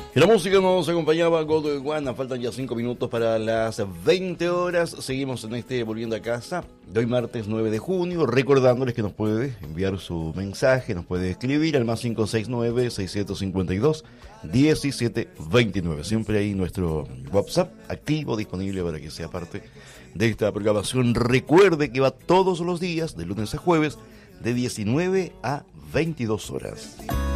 Y la música nos acompañaba God One. Faltan ya 5 minutos para las 20 horas. Seguimos en este Volviendo a Casa de hoy martes 9 de junio. Recordándoles que nos puede enviar su mensaje, nos puede escribir al más 569-652-1729. Siempre hay nuestro WhatsApp activo, disponible para que sea parte de esta programación. Recuerde que va todos los días, de lunes a jueves, de 19 a 22 horas.